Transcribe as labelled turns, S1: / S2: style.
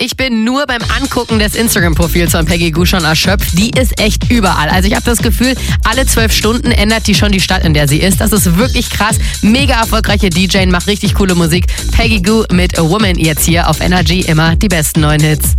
S1: Ich bin nur beim Angucken des Instagram-Profils von Peggy Gou schon erschöpft. Die ist echt überall. Also ich habe das Gefühl, alle 12 Stunden ändert die schon die Stadt, in der sie ist. Das ist wirklich krass. Mega erfolgreiche DJ, macht richtig coole Musik. Peggy Gou mit A Woman jetzt hier auf Energy. Immer die besten neuen Hits.